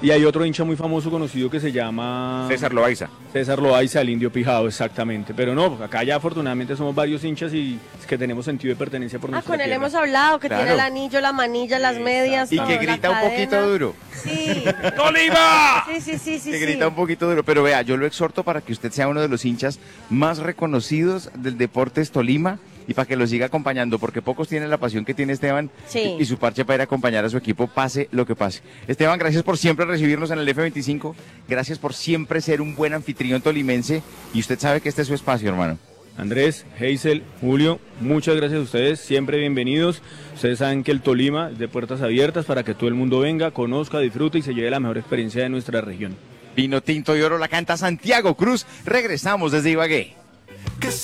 Y hay otro hincha muy famoso conocido que se llama César Loaiza, el Indio Pijao, exactamente. Pero no, acá ya afortunadamente somos varios hinchas y es que tenemos sentido de pertenencia por nuestra con él tierra. hemos hablado, que Claro. tiene el anillo, la manilla, las medias, Y todo, que la grita un poquito cadena. duro. Sí. ¡Tolima! Sí. Que grita un poquito duro. Pero vea, yo lo exhorto para que usted sea uno de los hinchas más reconocidos del Deportes Tolima y para que lo siga acompañando, porque pocos tienen la pasión que tiene Esteban Sí. y su parche para ir a acompañar a su equipo, pase lo que pase. Esteban, gracias por siempre recibirnos en el F25, gracias por siempre ser un buen anfitrión tolimense y usted sabe que este es su espacio, hermano. Andrés, Hazel, Julio, muchas gracias a ustedes, siempre bienvenidos. Ustedes saben que el Tolima es de puertas abiertas para que todo el mundo venga, conozca, disfrute y se lleve la mejor experiencia de nuestra región. Vino tinto y oro la canta Santiago Cruz. Regresamos desde Ibagué.